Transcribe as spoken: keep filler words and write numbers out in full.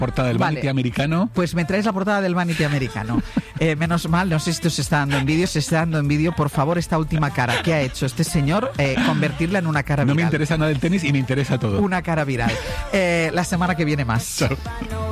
portada del Vale. Vanity americano. Pues me traes la portada del Vanity americano. Eh, menos mal, no sé si esto se está dando en vídeo, se está dando en vídeo. Por favor, esta última cara que ha hecho este señor, eh, convertirla en una cara No viral. me interesa nada el tenis y me interesa todo. Una cara viral. Eh, la semana que viene más. Chao.